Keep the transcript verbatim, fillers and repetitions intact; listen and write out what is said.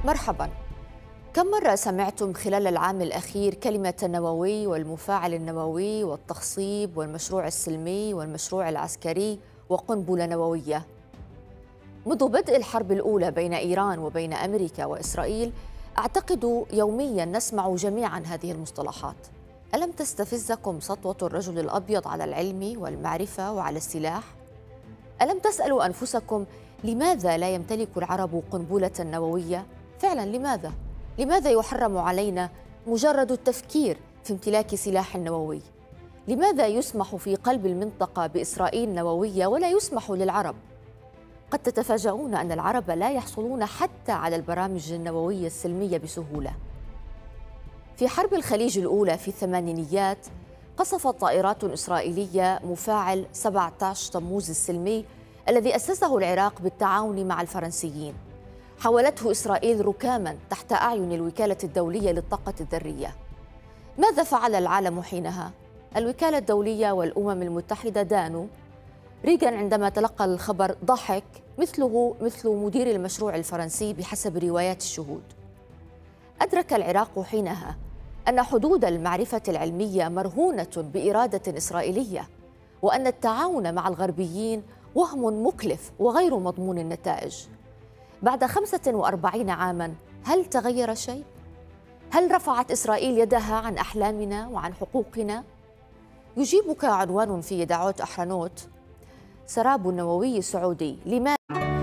مرحبا. كم مرة سمعتم خلال العام الأخير كلمة النووي والمفاعل النووي والتخصيب والمشروع السلمي والمشروع العسكري وقنبلة نووية؟ منذ بدء الحرب الأولى بين إيران وبين أمريكا وإسرائيل أعتقد يومياً نسمع جميعاً هذه المصطلحات. ألم تستفزكم سطوة الرجل الأبيض على العلم والمعرفة وعلى السلاح؟ ألم تسألوا أنفسكم لماذا لا يمتلك العرب قنبلة نووية؟ فعلاً لماذا؟ لماذا يحرم علينا مجرد التفكير في امتلاك سلاح نووي؟ لماذا يسمح في قلب المنطقة بإسرائيل نووية ولا يسمح للعرب؟ قد تتفاجؤون أن العرب لا يحصلون حتى على البرامج النووية السلمية بسهولة. في حرب الخليج الأولى في الثمانينيات قصفت طائرات إسرائيلية مفاعل سبعة عشر تموز السلمي الذي أسسه العراق بالتعاون مع الفرنسيين. حولته إسرائيل ركاماً تحت أعين الوكالة الدولية للطاقة الذرية. ماذا فعل العالم حينها؟ الوكالة الدولية والأمم المتحدة دانوا. ريغان عندما تلقى الخبر ضحك مثله مثل مدير المشروع الفرنسي بحسب روايات الشهود. أدرك العراق حينها أن حدود المعرفة العلمية مرهونة بإرادة إسرائيلية، وأن التعاون مع الغربيين وهم مكلف وغير مضمون النتائج. بعد خمسة وأربعين عاماً هل تغير شيء؟ هل رفعت إسرائيل يدها عن أحلامنا وعن حقوقنا؟ يجيبك عنوان في يدعوت أحرنوت: سراب نووي سعودي، لماذا